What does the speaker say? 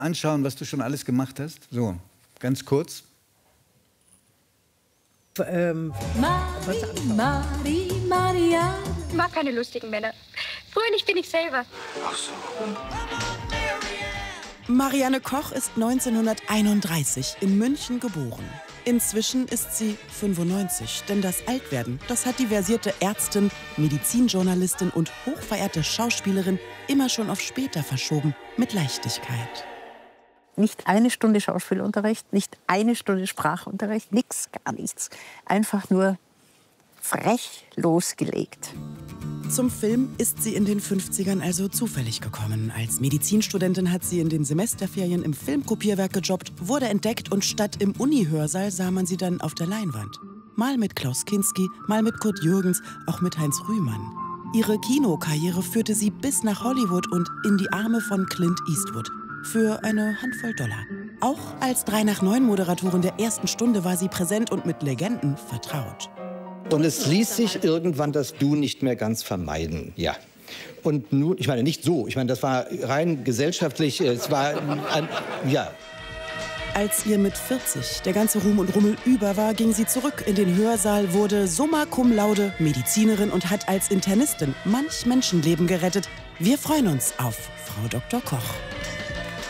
anschauen, was du schon alles gemacht hast? So, ganz kurz. Maria. Ich mag keine lustigen Männer. Fröhlich bin ich selber. Ach so. Marianne Koch ist 1931 in München geboren. Inzwischen ist sie 95, denn das Altwerden, das hat die versierte Ärztin, Medizinjournalistin und hochverehrte Schauspielerin immer schon auf später verschoben, mit Leichtigkeit. Nicht eine Stunde Schauspielunterricht, nicht eine Stunde Sprachunterricht, nichts, gar nichts. Einfach nur frech losgelegt. Zum Film ist sie in den 50ern also zufällig gekommen. Als Medizinstudentin hat sie in den Semesterferien im Filmkopierwerk gejobbt, wurde entdeckt und statt im Uni-Hörsaal sah man sie dann auf der Leinwand. Mal mit Klaus Kinski, mal mit Kurt Jürgens, auch mit Heinz Rühmann. Ihre Kinokarriere führte sie bis nach Hollywood und in die Arme von Clint Eastwood. Für eine Handvoll Dollar. Auch als 3 nach 9 Moderatorin der ersten Stunde war sie präsent und mit Legenden vertraut. Und es ließ sich irgendwann das Du nicht mehr ganz vermeiden, ja. Und nun, ich meine, nicht so, ich meine, das war rein gesellschaftlich, es war, ja. Als ihr mit 40 der ganze Ruhm und Rummel über war, ging sie zurück in den Hörsaal, wurde summa cum laude Medizinerin und hat als Internistin manch Menschenleben gerettet. Wir freuen uns auf Frau Dr. Koch.